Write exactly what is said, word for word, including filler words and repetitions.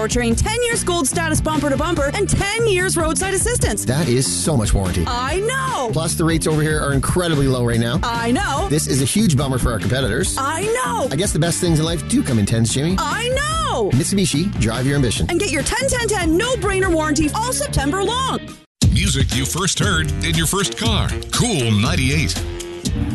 powertrain, ten years gold status bumper to bumper, and ten years roadside assistance. That is so much warranty. I know. Plus, the rates over here are incredibly low right now. I know. This is a huge bummer for our competitors. I know. I guess the best things in life do come in tens, Jimmy. I know. Mitsubishi, drive your ambition. And get your ten ten ten no-brainer warranty all September long. Music you first heard in your first car. Cool ninety-eight.